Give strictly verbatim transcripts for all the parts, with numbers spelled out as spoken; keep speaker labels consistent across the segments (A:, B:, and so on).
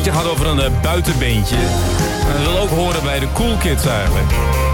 A: liedje gaat over een uh, buitenbeentje. En dat wil ook horen bij de Cool Kids eigenlijk.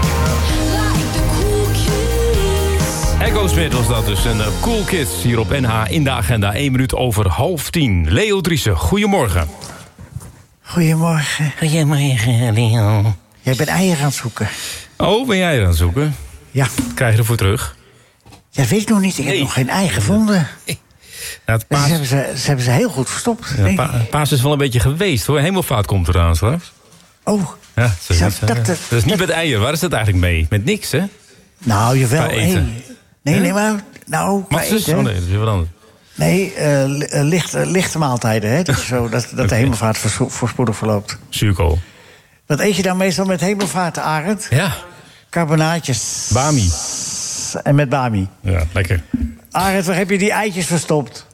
A: Echo Smith was dat dus. En uh, Cool Kids hier op N H in de agenda. één minuut over half tien. Leo Driessen, goedemorgen.
B: Goedemorgen.
C: Goedemorgen, Leo.
B: Jij bent eieren aan het zoeken.
A: Oh, ben jij er aan het zoeken?
B: Ja.
A: Wat krijg je ervoor terug?
B: Ja, weet ik nog niet. Ik heb
A: Nee.
B: nog geen ei gevonden.
A: Nou, het paas...
B: Ze, hebben ze, ze hebben ze heel goed verstopt.
A: Ja,
B: denk
A: pa-
B: ik.
A: paas is wel een beetje geweest hoor. Hemelvaart komt eraan straks.
B: Oh,
A: Ja, dat is,
B: Zou
A: niet,
B: dat,
A: dat,
B: eh,
A: dat is niet met eieren. Waar is dat eigenlijk mee? Met niks, hè?
B: nou jawel.
A: Qua eten.
B: Hey. Nee, nee, maar... Nou, qua
A: Maxus?
B: eten.
A: Oh nee, dat is weer wat anders.
B: Nee, uh, li- uh, licht, uh, lichte maaltijden. Hè? Dat, je zo, dat, dat de hemelvaart voorspo- voorspoedig verloopt.
A: Zuurkool.
B: Wat eet je dan meestal met hemelvaart, Arend?
A: Ja,
B: Carbonaatjes.
A: bami.
B: En met bami.
A: Ja, lekker.
B: Arend, waar heb je die eitjes verstopt?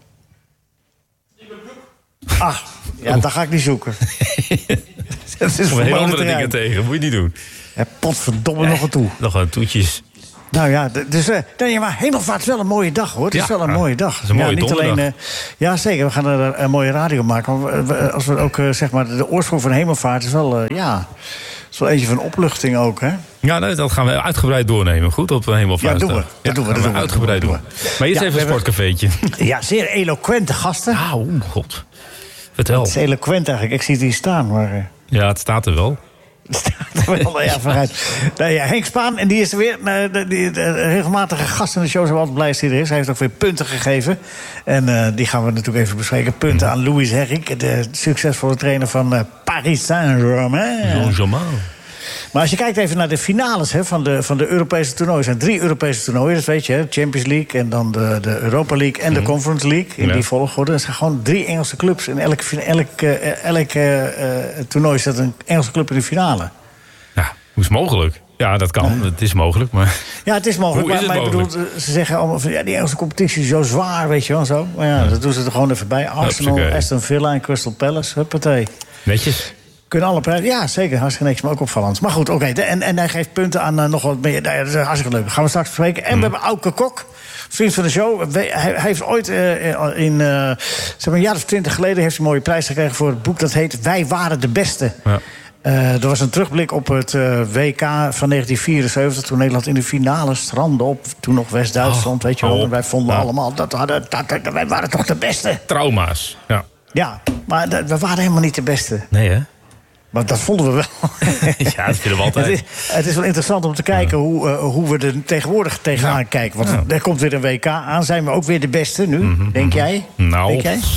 B: Ach, ja, dan ga ik niet zoeken. Dat is
A: Kom
B: voor
A: hele
B: mij
A: andere
B: terrein.
A: dingen tegen. Moet je niet doen.
B: Ja, potverdomme nog een toe.
A: Nog wat toetjes.
B: Nou ja, d- dus, uh, nee, maar hemelvaart is wel een mooie dag, hoor. Het is
A: Ja,
B: wel een mooie dag.
A: het is een mooie
B: ja, niet
A: donderdag.
B: alleen, uh, ja, zeker. We gaan er uh, een mooie radio maken. Maar we- we- als we ook, uh, zeg maar, de oorsprong van hemelvaart is wel, uh, ja... is wel eentje van opluchting ook, hè?
A: Ja, nee, dat gaan we uitgebreid doornemen. Goed, op Hemelvaart.
B: Ja, doen we. Dat doen we, dat
A: gaan
B: doen we,
A: uitgebreid
B: doen
A: doen.
B: we.
A: Maar eerst
B: Ja,
A: even een
B: we hebben-
A: sportcafeetje.
B: Ja, zeer eloquente gasten.
A: Auw, god. Vertel.
B: Het is eloquent eigenlijk. Ik zie het hier staan, maar... Uh,
A: Ja, het staat er wel.
B: staat er wel, ja, vooruit. Nou ja, Henk Spaan, en die is er weer. Uh, de, die, de regelmatige gast in de show, zijn we altijd blij dat hij er is. Hij heeft ook weer punten gegeven. En uh, die gaan we natuurlijk even bespreken. Punten aan Louis Herrik, de succesvolle trainer van uh, Paris Saint-Germain.
A: Jean-Jamal.
B: Maar als je kijkt even naar de finales hè, van, de, van de Europese toernooien. Er zijn drie Europese toernooien, dat weet je. Hè? Champions League en dan de, de Europa League en de Conference League. In
A: Ja.
B: die volgorde. Er zijn gewoon drie Engelse clubs. In elk, elk, uh, elk uh, toernooi staat een Engelse club in de finale.
A: Ja, hoe is het mogelijk? Ja, dat kan. Het is mogelijk, maar...
B: Ja, het is mogelijk.
A: Hoe is
B: maar,
A: het
B: maar ik bedoel, ze zeggen allemaal van ja, die Engelse competitie is zo zwaar, weet je wel. Zo. Maar ja, dat doen ze er gewoon even bij. Arsenal,
A: Hupsakee.
B: Aston Villa en Crystal Palace. Huppatee.
A: Netjes.
B: Kunnen alle prijzen. Ja, zeker. Hartstikke niks, maar ook opvallend. Maar goed, oké. Okay, en, en hij geeft punten aan uh, nog wat meer. Nou ja, dat is hartstikke leuk. Dat gaan we straks bespreken. En
A: Mm.
B: we hebben Auke Kok, vriend van de show. Hij, hij heeft ooit uh, in, uh, zeg maar een jaar of twintig geleden... heeft hij een mooie prijs gekregen voor het boek dat heet Wij waren de beste.
A: Ja.
B: Uh, er was een terugblik op het uh, W K van negentien vierenzeventig... toen Nederland in de finale strandde op. Toen nog West-Duitsland,
A: Oh,
B: weet je wel.
A: oh.
B: En wij vonden
A: Ja.
B: allemaal dat, hadden, dat, dat wij waren toch de beste.
A: Trauma's. Ja.
B: Ja, maar dat, we waren helemaal niet de beste.
A: Nee, hè?
B: Maar dat vonden we wel.
A: Ja, dat vinden we altijd.
B: Het is, het is wel interessant om te kijken ja. hoe, uh, hoe we er tegenwoordig tegenaan
A: Ja.
B: kijken. Want
A: Ja.
B: er komt weer een W K aan. Zijn we ook weer de beste nu?
A: Mm-hmm.
B: Denk jij?
A: Nou,
B: Denk jij?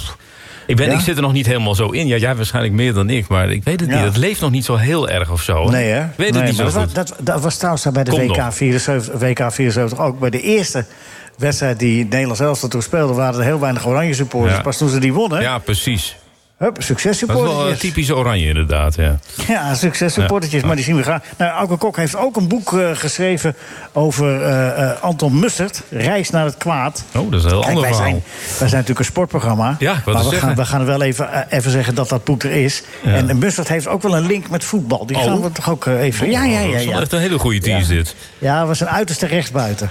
A: Ik, ben,
B: Ja?
A: ik zit er nog niet helemaal zo in. Ja, jij waarschijnlijk meer dan ik, maar ik weet het
B: Ja.
A: niet. Het leeft nog niet zo heel erg of zo.
B: Nee, hè?
A: Ik weet het
B: nee,
A: niet zo
B: maar
A: goed.
B: dat, was- dat, dat was trouwens bij de
A: Kom
B: W K
A: nog.
B: vierenzeventig, W K vierenzeventig ook. Bij de eerste wedstrijd die Nederland zelfs toen speelde... waren er heel weinig oranje supporters.
A: Ja.
B: Pas toen ze die wonnen,
A: Ja, precies.
B: hup,
A: Dat is
B: successupporters.
A: wel uh, typisch oranje inderdaad, ja.
B: Ja, successupportertjes,
A: Ja.
B: maar die zien we graag. Nou, Auke Kok heeft ook een boek uh, geschreven over uh, uh, Anton Mustert. Reis naar het kwaad.
A: Oh, dat is een heel
B: Kijk,
A: ander
B: wij
A: verhaal.
B: zijn, wij zijn natuurlijk een sportprogramma.
A: Ja, ik wou
B: maar
A: het
B: we gaan,
A: zeggen.
B: we gaan er wel even, uh, even zeggen dat dat boek er is.
A: Ja.
B: En uh, Mustert heeft ook wel een link met voetbal. Die
A: Oh.
B: gaan we toch ook uh, even... Ja, ja, ja.
A: Dat is wel
B: ja.
A: echt een hele goede tease,
B: Ja.
A: dit.
B: Ja, we zijn uiterste rechtsbuiten.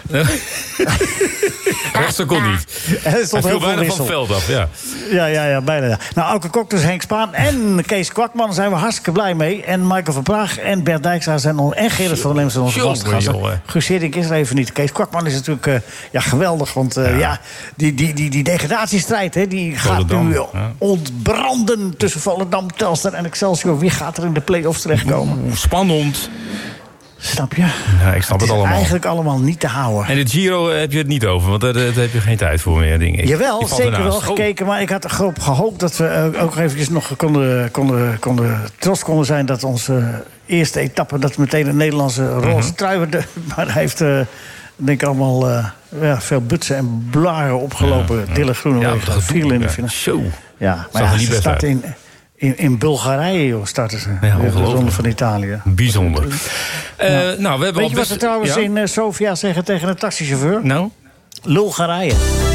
A: Rechtse kon niet.
B: Er
A: Hij
B: stond
A: viel
B: heel veel
A: bijna van
B: wissel.
A: het veld af, ja.
B: Ja, ja, ja, bijna. Ja. Nou, Auke Kok, dus Henk Spaan en Kees Kwakman zijn we hartstikke blij mee. En Michael van Praag en Bert Dijkstra zijn on- en Gerrit van der Lem zijn onze
A: Jongen,
B: gastgasten.
A: jongen.
B: Guus Hiddink is er even niet. Kees Kwakman is natuurlijk uh, ja, geweldig. Want uh, ja. Ja, die, die, die, die degradatiestrijd hè, die gaat
A: Volendam,
B: nu
A: ja.
B: ontbranden tussen Volendam, Telstar en Excelsior. Wie gaat er in de play-offs terechtkomen?
A: Oeh, spannend.
B: Snap je?
A: Ja, ik snap het
B: is
A: allemaal.
B: eigenlijk allemaal niet te houden.
A: En het Giro eh, heb je het niet over, want daar, daar heb je geen tijd voor meer dingen.
B: Jawel,
A: Je valt
B: zeker wel
A: ernaast. Oh.
B: gekeken. Maar ik had erop gehoopt dat we uh, ook eventjes nog konden, konden, konden, trots konden zijn... dat onze eerste etappe, dat meteen een Nederlandse roze
A: Mm-hmm.
B: trui werd. Maar hij heeft, uh, denk ik, allemaal uh, ja, veel butsen en blaren opgelopen.
A: Ja, ja.
B: Dylan Groenewegen
A: Ja,
B: viel in de
A: ja.
B: finale.
A: Zo.
B: Ja,
A: Zag
B: maar
A: er
B: ja,
A: niet
B: ze
A: best
B: starten
A: uit.
B: in, in, in Bulgarije, joh, starten ze.
A: Ja,
B: de
A: ongelooflijk.
B: ronde van Italië.
A: Bijzonder. Uh,
B: Ja.
A: Nou, we hebben
B: Weet
A: al
B: je wat
A: best...
B: ze trouwens
A: ja?
B: in uh, Sofia zeggen tegen een taxichauffeur?
A: Nou?
B: Bulgarije.